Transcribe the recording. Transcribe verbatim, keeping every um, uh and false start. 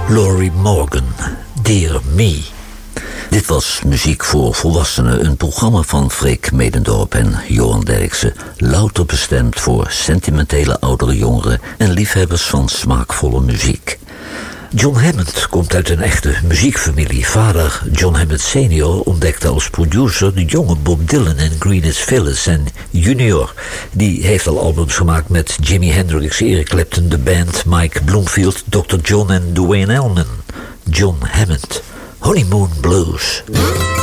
Laurie Morgan, Dear Me. Dit was Muziek voor Volwassenen, een programma van Freek Medendorp en Johan Derksen. Louter bestemd voor sentimentele oudere jongeren en liefhebbers van smaakvolle muziek. John Hammond komt uit een echte muziekfamilie. Vader John Hammond senior ontdekte als producer de jonge Bob Dylan en Greenwich Phyllis. En junior, die heeft al albums gemaakt met Jimi Hendrix, Eric Clapton, de band, Mike Bloomfield, dokter John en Duane Allman. John Hammond, Honeymoon Blues.